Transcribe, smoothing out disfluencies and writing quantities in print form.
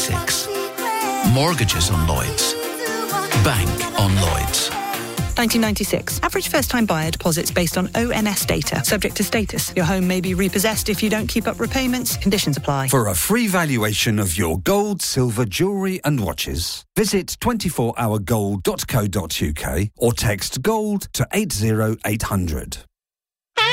1996. Mortgages on Lloyds. Bank on Lloyds. 1996. Average first-time buyer deposits based on ONS data. Subject to status. Your home may be repossessed if you don't keep up repayments. Conditions apply. For a free valuation of your gold, silver, jewellery and watches, visit 24hourgold.co.uk or text GOLD to 80800.